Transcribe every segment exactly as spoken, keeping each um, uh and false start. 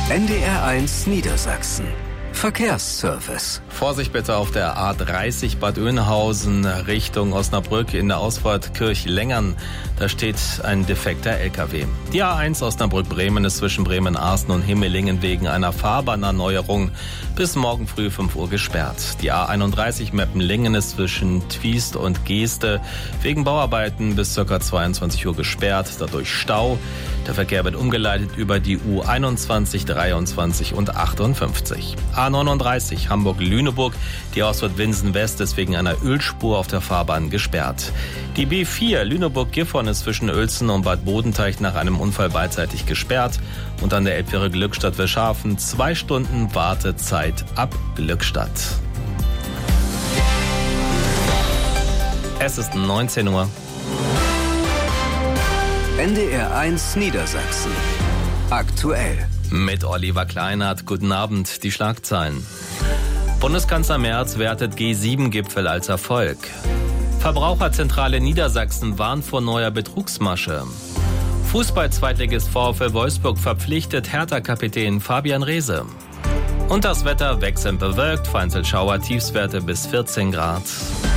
N D R eins Niedersachsen. Verkehrsservice. Vorsicht bitte auf der A dreißig Bad Oeynhausen Richtung Osnabrück in der Ausfahrt Kirchlengern. Da steht ein defekter L K W. Die A eins Osnabrück-Bremen ist zwischen Bremen-Arsen und Himmelingen wegen einer Fahrbahnerneuerung bis morgen früh fünf Uhr gesperrt. Die A einunddreißig Meppenlingen ist zwischen Twiest und Geeste wegen Bauarbeiten bis ca. zweiundzwanzig Uhr gesperrt, dadurch Stau. Der Verkehr wird umgeleitet über die U einundzwanzig, dreiundzwanzig und achtundfünfzig. A neununddreißig Hamburg-Lüneburg. Die Ausfahrt Winsen-West ist wegen einer Ölspur auf der Fahrbahn gesperrt. Die B vier Lüneburg-Gifhorn ist zwischen Uelzen und Bad Bodenteich nach einem Unfall beidseitig gesperrt. Und an der Elbfähre Glückstadt-Wilschafen zwei Stunden Wartezeit ab Glückstadt. Es ist neunzehn Uhr. N D R eins Niedersachsen. Aktuell. Mit Oliver Kleinert. Guten Abend. Die Schlagzeilen. Bundeskanzler Merz wertet G sieben Gipfel als Erfolg. Verbraucherzentrale Niedersachsen warnt vor neuer Betrugsmasche. Fußball-Zweitligist VfL Wolfsburg verpflichtet Hertha-Kapitän Fabian Reese. Und das Wetter wechselnd bewölkt, vereinzelt Schauer, Tiefstwerte bis vierzehn Grad.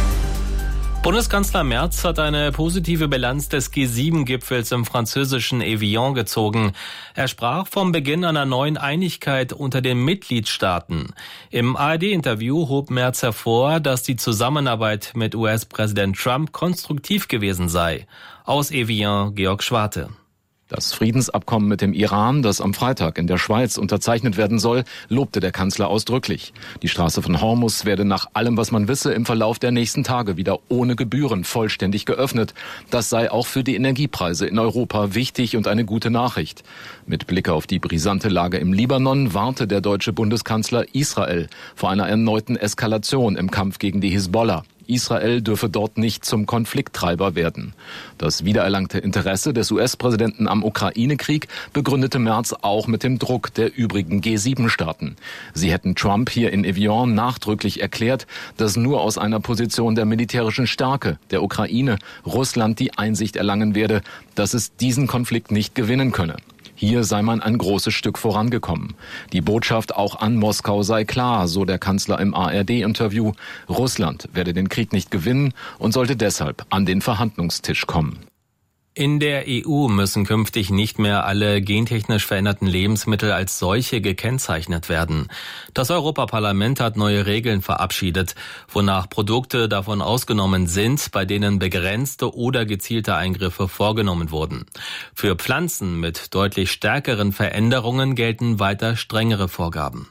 Bundeskanzler Merz hat eine positive Bilanz des G sieben Gipfels im französischen Evian gezogen. Er sprach vom Beginn einer neuen Einigkeit unter den Mitgliedstaaten. Im A R D-Interview hob Merz hervor, dass die Zusammenarbeit mit U S-Präsident Trump konstruktiv gewesen sei. Aus Evian, Georg Schwarte. Das Friedensabkommen mit dem Iran, das am Freitag in der Schweiz unterzeichnet werden soll, lobte der Kanzler ausdrücklich. Die Straße von Hormuz werde nach allem, was man wisse, im Verlauf der nächsten Tage wieder ohne Gebühren vollständig geöffnet. Das sei auch für die Energiepreise in Europa wichtig und eine gute Nachricht. Mit Blick auf die brisante Lage im Libanon warnte der deutsche Bundeskanzler Israel vor einer erneuten Eskalation im Kampf gegen die Hisbollah. Israel dürfe dort nicht zum Konflikttreiber werden. Das wiedererlangte Interesse des U S-Präsidenten am Ukraine-Krieg begründete Merz auch mit dem Druck der übrigen G sieben Staaten. Sie hätten Trump hier in Evian nachdrücklich erklärt, dass nur aus einer Position der militärischen Stärke der Ukraine Russland die Einsicht erlangen werde, dass es diesen Konflikt nicht gewinnen könne. Hier sei man ein großes Stück vorangekommen. Die Botschaft auch an Moskau sei klar, so der Kanzler im A R D-Interview. Russland werde den Krieg nicht gewinnen und sollte deshalb an den Verhandlungstisch kommen. In der E U müssen künftig nicht mehr alle gentechnisch veränderten Lebensmittel als solche gekennzeichnet werden. Das Europaparlament hat neue Regeln verabschiedet, wonach Produkte davon ausgenommen sind, bei denen begrenzte oder gezielte Eingriffe vorgenommen wurden. Für Pflanzen mit deutlich stärkeren Veränderungen gelten weiter strengere Vorgaben.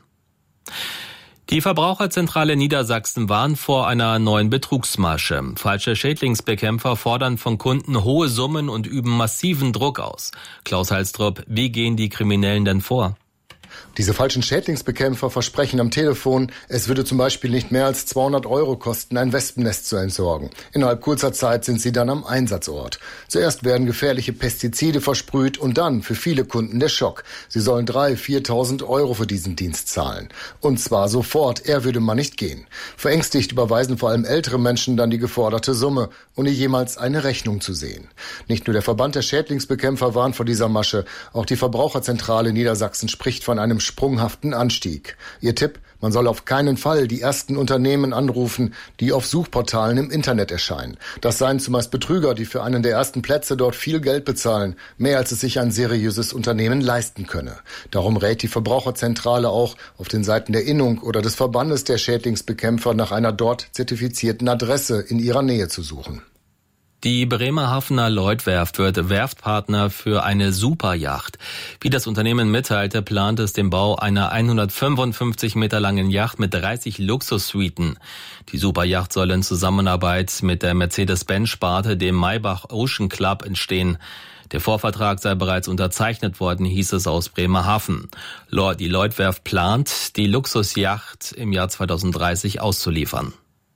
Die Verbraucherzentrale Niedersachsen warnt vor einer neuen Betrugsmasche. Falsche Schädlingsbekämpfer fordern von Kunden hohe Summen und üben massiven Druck aus. Klaus Halstrup, wie gehen die Kriminellen denn vor? Diese falschen Schädlingsbekämpfer versprechen am Telefon, es würde zum Beispiel nicht mehr als zweihundert Euro kosten, ein Wespennest zu entsorgen. Innerhalb kurzer Zeit sind sie dann am Einsatzort. Zuerst werden gefährliche Pestizide versprüht und dann für viele Kunden der Schock. Sie sollen dreitausend, viertausend Euro für diesen Dienst zahlen. Und zwar sofort, er würde man nicht gehen. Verängstigt überweisen vor allem ältere Menschen dann die geforderte Summe, ohne jemals eine Rechnung zu sehen. Nicht nur der Verband der Schädlingsbekämpfer warnt vor dieser Masche, auch die Verbraucherzentrale Niedersachsen spricht von einem sprunghaften Anstieg. Ihr Tipp, man soll auf keinen Fall die ersten Unternehmen anrufen, die auf Suchportalen im Internet erscheinen. Das seien zumeist Betrüger, die für einen der ersten Plätze dort viel Geld bezahlen, mehr als es sich ein seriöses Unternehmen leisten könne. Darum rät die Verbraucherzentrale auch, auf den Seiten der Innung oder des Verbandes der Schädlingsbekämpfer nach einer dort zertifizierten Adresse in ihrer Nähe zu suchen. Die Bremerhavener Lloyd-Werft wird Werftpartner für eine Superyacht. Wie das Unternehmen mitteilte, plant es den Bau einer hundertfünfundfünfzig Meter langen Yacht mit dreißig Luxussuiten. Die Superyacht soll in Zusammenarbeit mit der Mercedes-Benz-Sparte, dem Maybach Ocean Club, entstehen. Der Vorvertrag sei bereits unterzeichnet worden, hieß es aus Bremerhaven. Die Lloyd-Werft plant, die Luxusyacht im Jahr zweitausenddreißig auszuliefern.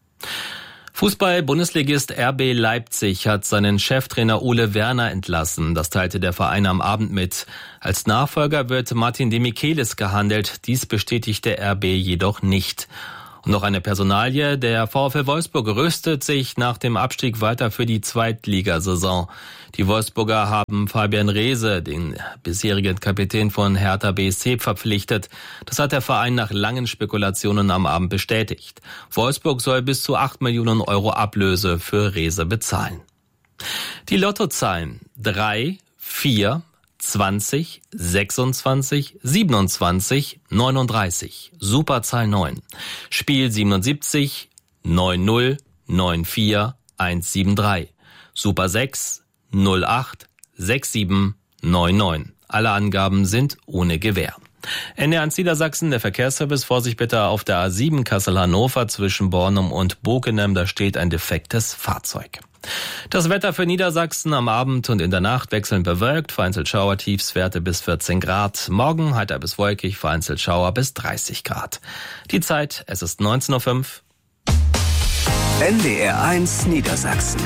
Fußball-Bundesligist R B Leipzig hat seinen Cheftrainer Ole Werner entlassen. Das teilte der Verein am Abend mit. Als Nachfolger wird Martin de Michelis gehandelt. Dies bestätigte R B jedoch nicht. Und Noch eine Personalie. Der VfL Wolfsburg rüstet sich nach dem Abstieg weiter für die Zweitligasaison. Die Wolfsburger haben Fabian Reese, den bisherigen Kapitän von Hertha B S C, verpflichtet. Das hat der Verein nach langen Spekulationen am Abend bestätigt. Wolfsburg soll bis zu acht Millionen Euro Ablöse für Reese bezahlen. Die Lottozahlen drei, vier, zwanzig, sechsundzwanzig, siebenundzwanzig, neununddreißig. Superzahl neun. Spiel siebenundsiebzig, neun null, neun vier, eins sieben drei. Super sechs, null acht, sechs sieben, neun neun. Alle Angaben sind ohne Gewähr. N D R eins Niedersachsen, der Verkehrsservice. Vorsicht bitte auf der A sieben Kassel-Hannover zwischen Bornum und Bokenem. Da steht ein defektes Fahrzeug. Das Wetter für Niedersachsen: am Abend und in der Nacht wechselnd bewölkt, vereinzelt Schauer, Tiefstwerte bis vierzehn Grad. Morgen heiter bis wolkig, vereinzelt Schauer bis dreißig Grad. Die Zeit, es ist neunzehn Uhr fünf. N D R eins Niedersachsen.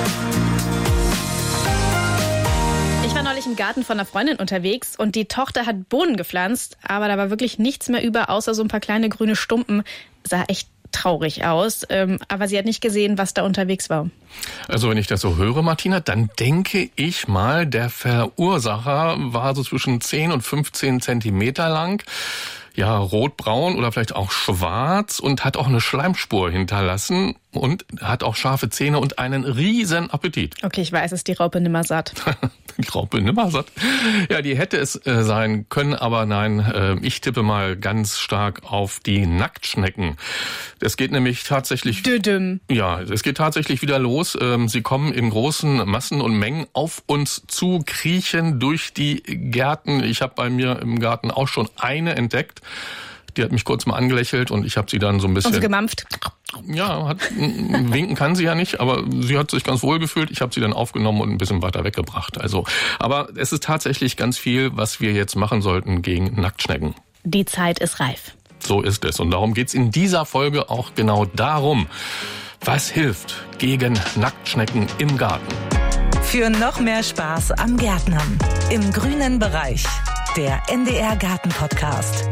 Ich war neulich im Garten von einer Freundin unterwegs und die Tochter hat Bohnen gepflanzt, aber da war wirklich nichts mehr über, außer so ein paar kleine grüne Stumpen. Sah echt traurig aus, ähm, aber sie hat nicht gesehen, was da unterwegs war. Also wenn ich das so höre, Martina, dann denke ich mal, der Verursacher war so zwischen zehn und fünfzehn Zentimeter lang. Ja, rotbraun oder vielleicht auch schwarz und hat auch eine Schleimspur hinterlassen und hat auch scharfe Zähne und einen riesen Appetit. Okay, ich weiß, es ist die Raupe Nimmersatt. Die Raupe Nimmersatt? Ja, die hätte es äh, sein können, aber nein, äh, ich tippe mal ganz stark auf die Nacktschnecken. Es geht nämlich tatsächlich... Düdüm. Ja, es geht tatsächlich wieder los. Ähm, sie kommen in großen Massen und Mengen auf uns zu, kriechen durch die Gärten. Ich habe bei mir im Garten auch schon eine entdeckt. Die hat mich kurz mal angelächelt und ich habe sie dann so ein bisschen... Und so gemampft. Ja, hat, winken kann sie ja nicht, aber sie hat sich ganz wohl gefühlt. Ich habe sie dann aufgenommen und ein bisschen weiter weggebracht. Also, aber es ist tatsächlich ganz viel, was wir jetzt machen sollten gegen Nacktschnecken. Die Zeit ist reif. So ist es. Und darum geht's in dieser Folge auch genau darum. Was hilft gegen Nacktschnecken im Garten? Für noch mehr Spaß am Gärtnern. Im grünen Bereich. Der N D R Garten Podcast.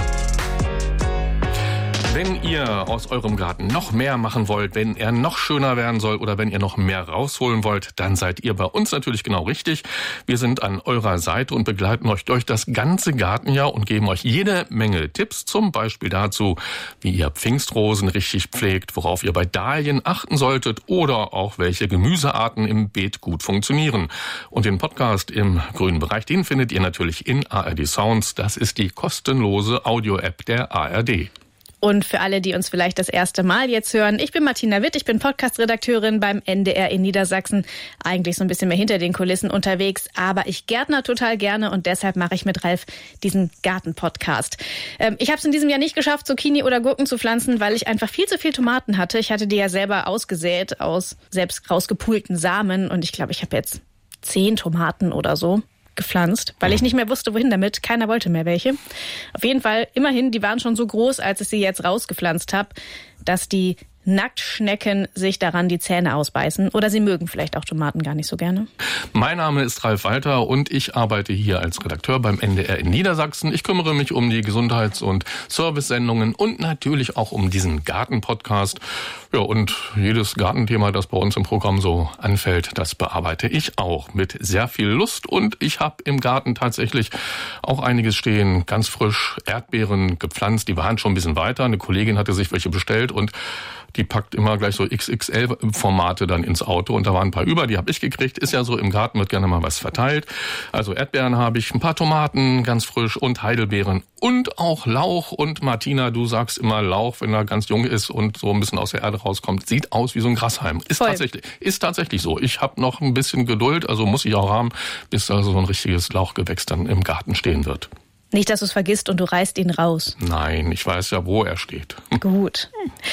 Wenn ihr aus eurem Garten noch mehr machen wollt, wenn er noch schöner werden soll oder wenn ihr noch mehr rausholen wollt, dann seid ihr bei uns natürlich genau richtig. Wir sind an eurer Seite und begleiten euch durch das ganze Gartenjahr und geben euch jede Menge Tipps, zum Beispiel dazu, wie ihr Pfingstrosen richtig pflegt, worauf ihr bei Dahlien achten solltet oder auch welche Gemüsearten im Beet gut funktionieren. Und den Podcast im grünen Bereich, den findet ihr natürlich in A R D Sounds. Das ist die kostenlose Audio-App der A R D. Und für alle, die uns vielleicht das erste Mal jetzt hören, ich bin Martina Witt, ich bin Podcast-Redakteurin beim N D R in Niedersachsen. Eigentlich so ein bisschen mehr hinter den Kulissen unterwegs, aber ich gärtner total gerne und deshalb mache ich mit Ralf diesen Garten-Podcast. Ähm, ich habe es in diesem Jahr nicht geschafft, Zucchini oder Gurken zu pflanzen, weil ich einfach viel zu viel Tomaten hatte. Ich hatte die ja selber ausgesät aus selbst rausgepulten Samen und ich glaube, ich habe jetzt zehn Tomaten oder so gepflanzt, weil ich nicht mehr wusste, wohin damit. Keiner wollte mehr welche. Auf jeden Fall, immerhin, die waren schon so groß, als ich sie jetzt rausgepflanzt habe, dass die Nacktschnecken sich daran die Zähne ausbeißen. Oder sie mögen vielleicht auch Tomaten gar nicht so gerne. Mein Name ist Ralf Walter und ich arbeite hier als Redakteur beim N D R in Niedersachsen. Ich kümmere mich um die Gesundheits- und Service-Sendungen und natürlich auch um diesen Garten-Podcast. Ja, und jedes Gartenthema, das bei uns im Programm so anfällt, das bearbeite ich auch mit sehr viel Lust. Und ich habe im Garten tatsächlich auch einiges stehen, ganz frisch Erdbeeren gepflanzt. Die waren schon ein bisschen weiter. Eine Kollegin hatte sich welche bestellt und die packt immer gleich so X X L-Formate dann ins Auto und da waren ein paar über, die habe ich gekriegt. Ist ja so, im Garten wird gerne mal was verteilt. Also Erdbeeren habe ich, ein paar Tomaten, ganz frisch und Heidelbeeren und auch Lauch. Und Martina, du sagst immer Lauch, wenn er ganz jung ist und so ein bisschen aus der Erde rauskommt, sieht aus wie so ein Grashalm. Ist Voll. tatsächlich, ist tatsächlich so. Ich habe noch ein bisschen Geduld, also muss ich auch haben, bis also so ein richtiges Lauchgewächs dann im Garten stehen wird. Nicht, dass du es vergisst und du reißt ihn raus. Nein, ich weiß ja, wo er steht. Gut.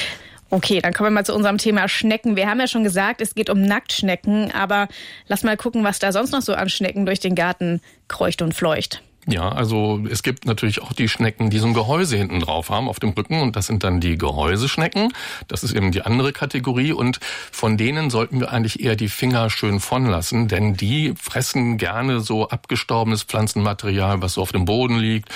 Okay, dann kommen wir mal zu unserem Thema Schnecken. Wir haben ja schon gesagt, es geht um Nacktschnecken, aber lass mal gucken, was da sonst noch so an Schnecken durch den Garten kreucht und fleucht. Ja, also es gibt natürlich auch die Schnecken, die so ein Gehäuse hinten drauf haben auf dem Rücken und das sind dann die Gehäuseschnecken. Das ist eben die andere Kategorie und von denen sollten wir eigentlich eher die Finger schön von lassen, denn die fressen gerne so abgestorbenes Pflanzenmaterial, was so auf dem Boden liegt.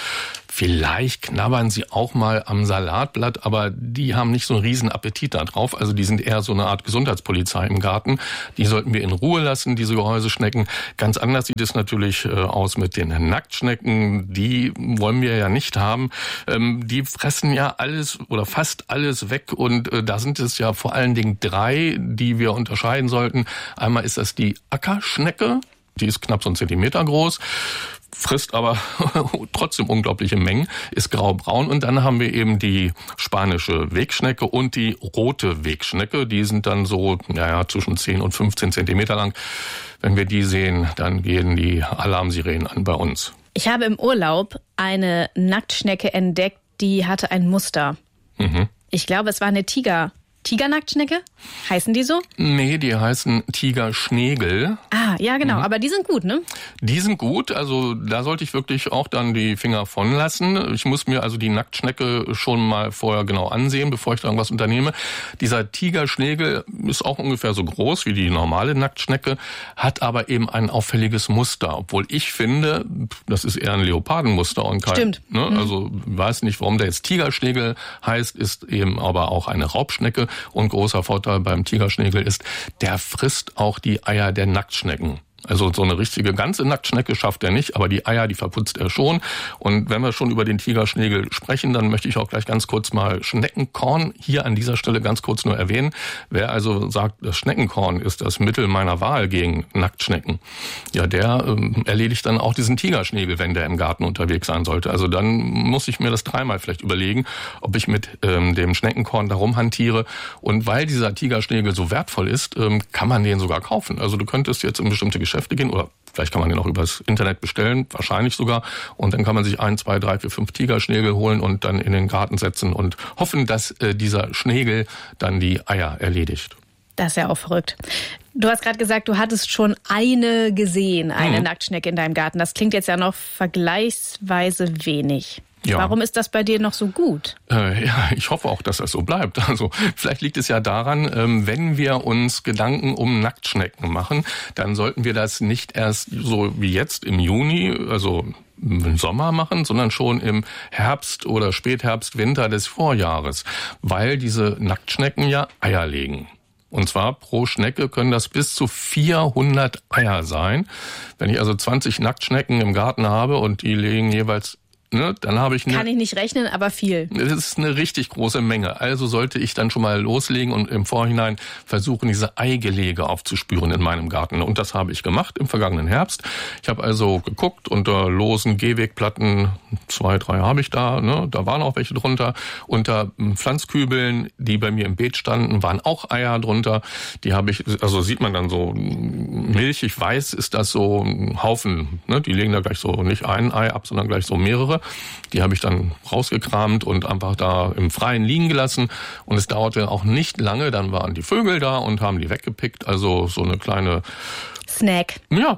Vielleicht knabbern sie auch mal am Salatblatt, aber die haben nicht so einen riesen Appetit da drauf. Also die sind eher so eine Art Gesundheitspolizei im Garten. Die sollten wir in Ruhe lassen, diese Gehäuseschnecken. Ganz anders sieht es natürlich äh, aus mit den Nacktschnecken. Die wollen wir ja nicht haben. Ähm, die fressen ja alles oder fast alles weg und äh, da sind es ja vor allen Dingen drei, die wir unterscheiden sollten. Einmal ist das die Ackerschnecke. Die ist knapp so einen Zentimeter groß, frisst aber trotzdem unglaubliche Mengen, ist graubraun. Und dann haben wir eben die spanische Wegschnecke und die rote Wegschnecke. Die sind dann so naja, zwischen zehn und fünfzehn Zentimeter lang. Wenn wir die sehen, dann gehen die Alarmsirenen an bei uns. Ich habe im Urlaub eine Nacktschnecke entdeckt, die hatte ein Muster. Mhm. Ich glaube, es war eine Tiger. Tigernacktschnecke? Heißen die so? Nee, die heißen Tigerschnägel. Ah, ja genau, mhm. aber die sind gut, ne? Die sind gut, also da sollte ich wirklich auch dann die Finger von lassen. Ich muss mir also die Nacktschnecke schon mal vorher genau ansehen, bevor ich da irgendwas unternehme. Dieser Tigerschnägel ist auch ungefähr so groß wie die normale Nacktschnecke, hat aber eben ein auffälliges Muster, obwohl ich finde, das ist eher ein Leopardenmuster und kein... Stimmt. Ne? Mhm. Also weiß nicht, warum der jetzt Tigerschnägel heißt, ist eben aber auch eine Raubschnecke. Und großer Vorteil beim Tigerschnägel ist, der frisst auch die Eier der Nacktschnecken. Also so eine richtige ganze Nacktschnecke schafft er nicht, aber die Eier, die verputzt er schon. Und wenn wir schon über den Tigerschnägel sprechen, dann möchte ich auch gleich ganz kurz mal Schneckenkorn hier an dieser Stelle ganz kurz nur erwähnen. Wer also sagt, das Schneckenkorn ist das Mittel meiner Wahl gegen Nacktschnecken, ja, der ähm, erledigt dann auch diesen Tigerschnägel, wenn der im Garten unterwegs sein sollte. Also dann muss ich mir das dreimal vielleicht überlegen, ob ich mit ähm, dem Schneckenkorn da rumhantiere. Und weil dieser Tigerschnägel so wertvoll ist, ähm, kann man den sogar kaufen. Also du könntest jetzt in bestimmte Geschäfte gehen oder vielleicht kann man den auch übers Internet bestellen, wahrscheinlich sogar. Und dann kann man sich ein, zwei, drei, vier, fünf Tigerschnägel holen und dann in den Garten setzen und hoffen, dass äh, dieser Schnägel dann die Eier erledigt. Das ist ja auch verrückt. Du hast gerade gesagt, du hattest schon eine gesehen, eine hm. Nacktschnecke in deinem Garten. Das klingt jetzt ja noch vergleichsweise wenig. Ja. Warum ist das bei dir noch so gut? Äh, ja, ich hoffe auch, dass das so bleibt. Also vielleicht liegt es ja daran, ähm, wenn wir uns Gedanken um Nacktschnecken machen, dann sollten wir das nicht erst so wie jetzt im Juni, also im Sommer machen, sondern schon im Herbst oder Spätherbst, Winter des Vorjahres, weil diese Nacktschnecken ja Eier legen. Und zwar pro Schnecke können das bis zu vierhundert Eier sein. Wenn ich also zwanzig Nacktschnecken im Garten habe und die legen jeweils Ne, dann habe ich eine, Kann ich nicht rechnen, aber viel. Das ist eine richtig große Menge. Also sollte ich dann schon mal loslegen und im Vorhinein versuchen, diese Eigelege aufzuspüren in meinem Garten. Und das habe ich gemacht im vergangenen Herbst. Ich habe also geguckt unter losen Gehwegplatten, zwei, drei habe ich da, ne, da waren auch welche drunter. Unter Pflanzkübeln, die bei mir im Beet standen, waren auch Eier drunter. Die habe ich, also sieht man dann so milchig weiß ist das so ein Haufen. Ne, die legen da gleich so nicht ein Ei ab, sondern gleich so mehrere. Die habe ich dann rausgekramt und einfach da im Freien liegen gelassen. Und es dauerte auch nicht lange, dann waren die Vögel da und haben die weggepickt. Also so eine kleine Snack. Ja,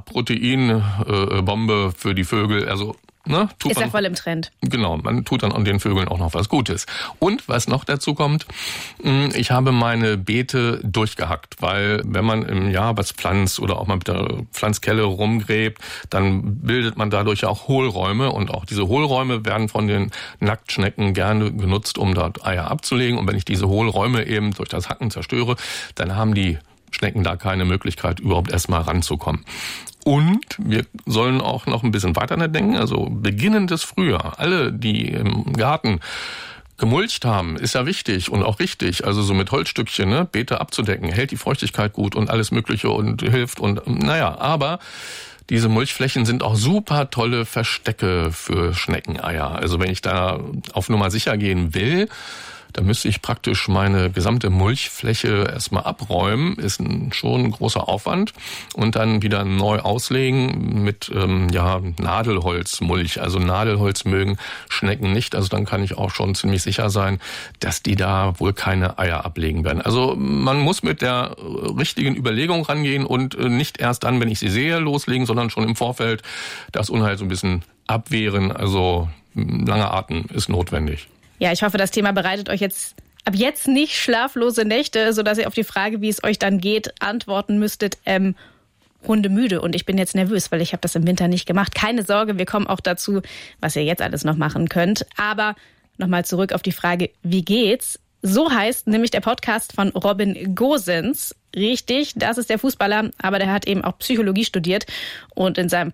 Proteinbombe für die Vögel. Also Ne, ist ja voll im Trend. Genau, man tut dann an den Vögeln auch noch was Gutes. Und was noch dazu kommt, ich habe meine Beete durchgehackt, weil wenn man im Jahr was pflanzt oder auch mal mit der Pflanzkelle rumgräbt, dann bildet man dadurch auch Hohlräume und auch diese Hohlräume werden von den Nacktschnecken gerne genutzt, um dort Eier abzulegen. Und wenn ich diese Hohlräume eben durch das Hacken zerstöre, dann haben die Schnecken da keine Möglichkeit, überhaupt erstmal ranzukommen. Und wir sollen auch noch ein bisschen weiter denken, also beginnendes Frühjahr. Alle, die im Garten gemulcht haben, ist ja wichtig und auch richtig, also so mit Holzstückchen, ne, Beete abzudecken, hält die Feuchtigkeit gut und alles Mögliche und hilft und naja, aber diese Mulchflächen sind auch super tolle Verstecke für Schneckeneier. Also wenn ich da auf Nummer sicher gehen will, da müsste ich praktisch meine gesamte Mulchfläche erstmal abräumen, ist ein, schon ein großer Aufwand und dann wieder neu auslegen mit ähm, ja Nadelholzmulch. Also Nadelholz mögen Schnecken nicht, also dann kann ich auch schon ziemlich sicher sein, dass die da wohl keine Eier ablegen werden. Also man muss mit der richtigen Überlegung rangehen und nicht erst dann, wenn ich sie sehe, loslegen, sondern schon im Vorfeld das Unheil so ein bisschen abwehren. Also langer Atem ist notwendig. Ja, ich hoffe, das Thema bereitet euch jetzt ab jetzt nicht schlaflose Nächte, sodass ihr auf die Frage, wie es euch dann geht, antworten müsstet, ähm, hundemüde und ich bin jetzt nervös, weil ich habe das im Winter nicht gemacht. Keine Sorge, wir kommen auch dazu, was ihr jetzt alles noch machen könnt. Aber nochmal zurück auf die Frage, wie geht's? So heißt nämlich der Podcast von Robin Gosens. Richtig, das ist der Fußballer, aber der hat eben auch Psychologie studiert und in seinem